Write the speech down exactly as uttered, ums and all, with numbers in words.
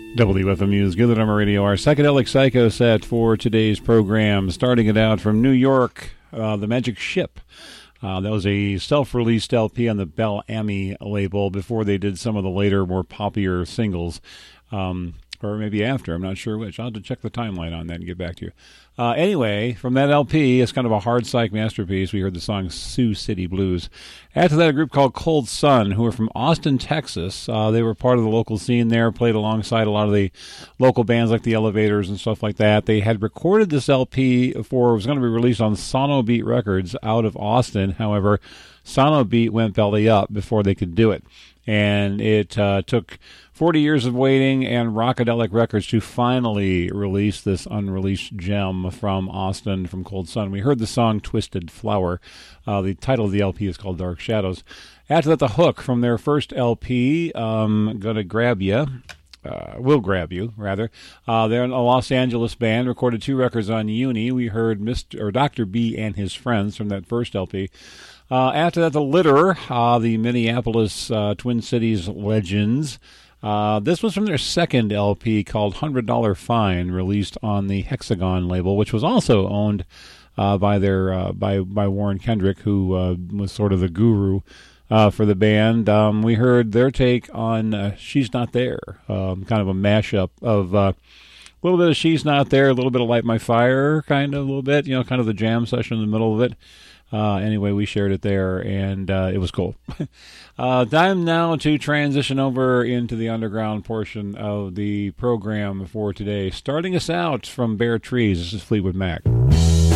W F M U's Good Number Radio, our psychedelic psycho set for today's program. Starting it out from New York, uh, The Magic Ship. Uh, that was a self-released L P on the Bel Ami label before they did some of the later, more popular singles. Um, or maybe after, I'm not sure which. I'll have to check the timeline on that and get back to you. Uh, anyway, from that L P, it's kind of a hard psych masterpiece. We heard the song Sioux City Blues. After that, a group called Cold Sun, who are from Austin, Texas. Uh, they were part of the local scene there, played alongside a lot of the local bands like the Elevators and stuff like that. They had recorded this L P for, it was going to be released on Sonobeat Records out of Austin. However, Sonobeat went belly up before they could do it. And it uh, took forty years of waiting and Rockadelic Records to finally release this unreleased gem from Austin, from Cold Sun. We heard the song Twisted Flower. Uh, the title of the L P is called Dark Shadows. After that, The Hook from their first L P, um, Gonna Grab Ya. Uh, will grab you, rather. Uh, they're a Los Angeles band, recorded two records on Uni. We heard Mister or Doctor B and His Friends from that first L P. Uh, after that, The Litter, uh, the Minneapolis uh, Twin Cities Legends. Uh, this was from their second L P called one hundred dollar Fine, released on the Hexagon label, which was also owned uh, by their uh, by by Warren Kendrick, who uh, was sort of the guru uh, for the band. Um, we heard their take on uh, She's Not There, um, kind of a mashup of uh, a little bit of She's Not There, a little bit of Light My Fire, kind of a little bit, you know, kind of the jam session in the middle of it. Uh, anyway, we shared it there, and uh, it was cool. uh, time now to transition over into the underground portion of the program for today. Starting us out from Bare Trees, this is Fleetwood Mac.